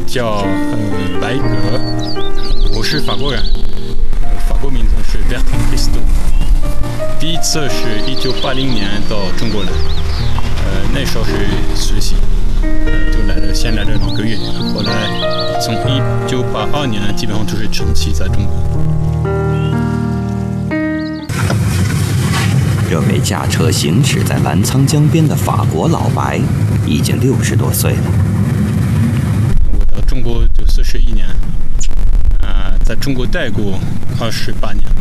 叫白格，我是法国人，法国名字是 Bertrand Christo。第一次是1980年到中国来，那时候是实习，就先来了2个月，后来从1982年基本上就是长期在中国。 这位驾车行驶在澜沧江边的法国老白，已经60多岁了。 我到中国就41年，在中国待过28年。